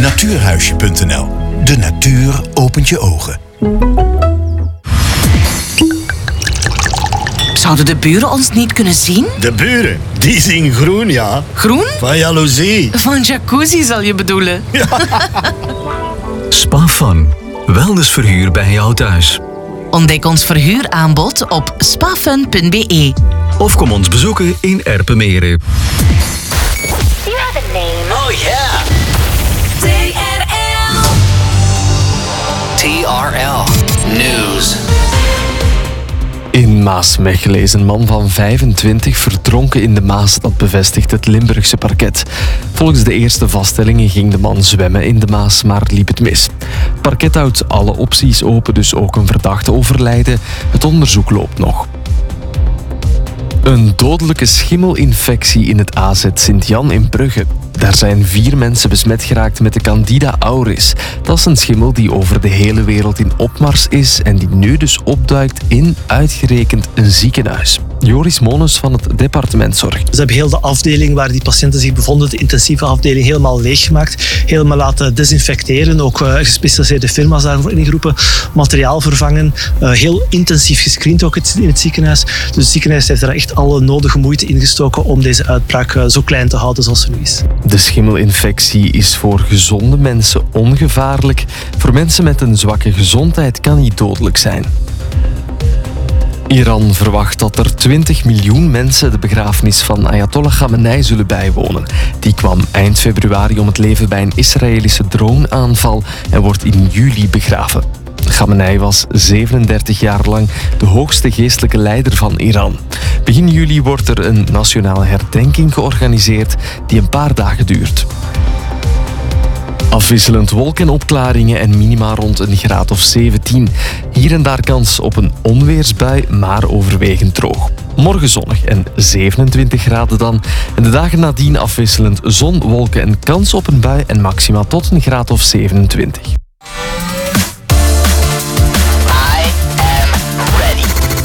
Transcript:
Natuurhuisje.nl. De natuur opent je ogen. Zouden de buren ons niet kunnen zien? De buren, die zien groen, ja. Groen? Van jaloezie. Van jacuzzi zal je bedoelen. Ja. SpaFun. Wellnessverhuur bij jou thuis. Ontdek ons verhuuraanbod op spafun.be. Of kom ons bezoeken in Erpenmeren. You have a name. Oh yeah. TRL News. In Maasmechelen is een man van 25 verdronken in de Maas, dat bevestigt het Limburgse parket. Volgens de eerste vaststellingen ging de man zwemmen in de Maas, maar liep het mis. Het parket houdt alle opties open, dus ook een verdachte overlijden. Het onderzoek loopt nog. Een dodelijke schimmelinfectie in het AZ Sint-Jan in Brugge. Daar zijn 4 mensen besmet geraakt met de Candida auris. Dat is een schimmel die over de hele wereld in opmars is en die nu dus opduikt in uitgerekend een ziekenhuis. Joris Mones van het departement Zorg. Ze hebben heel de afdeling waar die patiënten zich bevonden, de intensieve afdeling, helemaal leeggemaakt. Helemaal laten desinfecteren. Ook gespecialiseerde firma's daarvoor ingeroepen. Materiaal vervangen. Heel intensief gescreend ook in het ziekenhuis. Dus het ziekenhuis heeft daar echt alle nodige moeite in gestoken om deze uitbraak zo klein te houden zoals ze nu is. De schimmelinfectie is voor gezonde mensen ongevaarlijk. Voor mensen met een zwakke gezondheid kan die dodelijk zijn. Iran verwacht dat er 20 miljoen mensen de begrafenis van Ayatollah Khamenei zullen bijwonen. Die kwam eind februari om het leven bij een Israëlische droneaanval en wordt in juli begraven. Khamenei was 37 jaar lang de hoogste geestelijke leider van Iran. Begin juli wordt er een nationale herdenking georganiseerd die een paar dagen duurt. Afwisselend wolk en opklaringen en minima rond een graad of 17. Hier en daar kans op een onweersbui, maar overwegend droog. Morgen zonnig en 27 graden dan. En de dagen nadien afwisselend zon, wolken en kans op een bui en maxima tot een graad of 27.